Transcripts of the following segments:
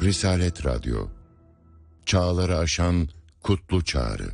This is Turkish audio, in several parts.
Risalet Radyo, çağları aşan kutlu çağrı.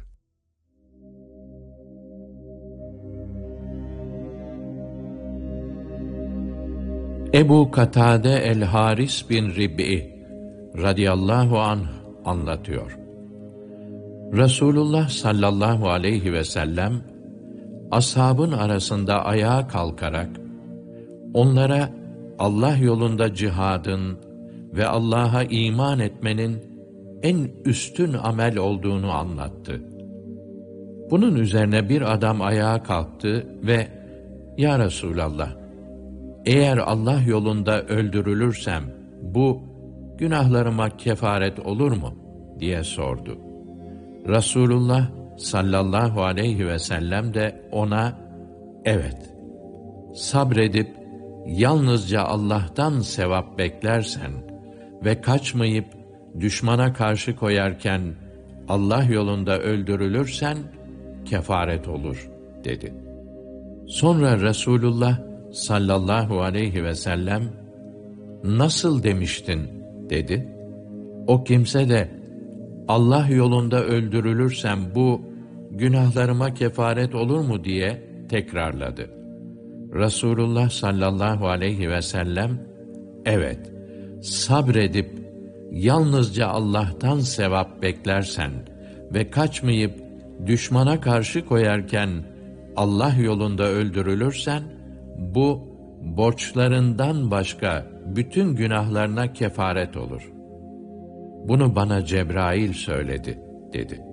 Ebu Katade el-Haris bin Rib'i radıyallahu anh anlatıyor. Resulullah sallallahu aleyhi ve sellem ashabın arasında ayağa kalkarak onlara Allah yolunda cihadın ve Allah'a iman etmenin en üstün amel olduğunu anlattı. Bunun üzerine bir adam ayağa kalktı ve "Ya Resulallah, eğer Allah yolunda öldürülürsem bu günahlarıma kefaret olur mu?" diye sordu. Resulullah sallallahu aleyhi ve sellem de ona "Evet, sabredip yalnızca Allah'tan sevap beklersen ve kaçmayıp düşmana karşı koyarken Allah yolunda öldürülürsen kefaret olur" dedi. Sonra Resulullah sallallahu aleyhi ve sellem "Nasıl demiştin?" dedi. O kimse de "Allah yolunda öldürülürsem bu günahlarıma kefaret olur mu?" diye tekrarladı. Resulullah sallallahu aleyhi ve sellem "Evet, sabredip yalnızca Allah'tan sevap beklersen ve kaçmayıp düşmana karşı koyarken Allah yolunda öldürülürsen bu borçlarından başka bütün günahlarına kefaret olur. Bunu bana Cebrail söyledi" dedi.